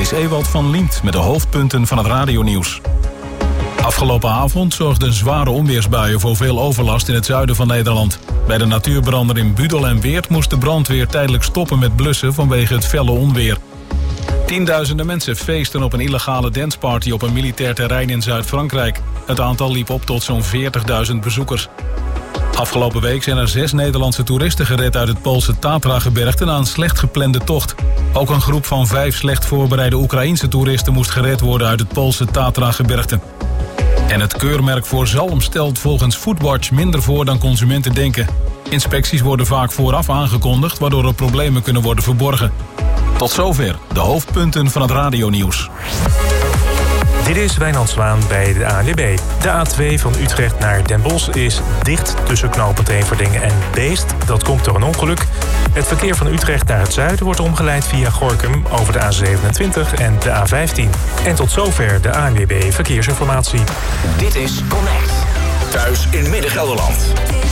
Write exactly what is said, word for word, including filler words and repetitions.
is Ewald van Liemt met de hoofdpunten van het radionieuws. Afgelopen avond zorgden zware onweersbuien voor veel overlast in het zuiden van Nederland. Bij de natuurbrander in Budel en Weert moest de brandweer tijdelijk stoppen met blussen vanwege het felle onweer. Tienduizenden mensen feesten op een illegale danceparty op een militair terrein in Zuid-Frankrijk. Het aantal liep op tot zo'n veertigduizend bezoekers. Afgelopen week zijn er zes Nederlandse toeristen gered uit het Poolse Tatra-gebergte na een slecht geplande tocht. Ook een groep van vijf slecht voorbereide Oekraïense toeristen moest gered worden uit het Poolse Tatra-gebergte. En het keurmerk voor zalm stelt volgens Foodwatch minder voor dan consumenten denken. Inspecties worden vaak vooraf aangekondigd, waardoor er problemen kunnen worden verborgen. Tot zover de hoofdpunten van het radionieuws. Dit is Wijnand Zwaan bij de A N W B. De A twee van Utrecht naar Den Bosch is dicht tussen knooppunt Everdingen en Beest. Dat komt door een ongeluk. Het verkeer van Utrecht naar het zuiden wordt omgeleid via Gorinchem over de A zevenentwintig en de A vijftien. En tot zover de A N W B Verkeersinformatie. Dit is Connect. Thuis in Midden-Gelderland.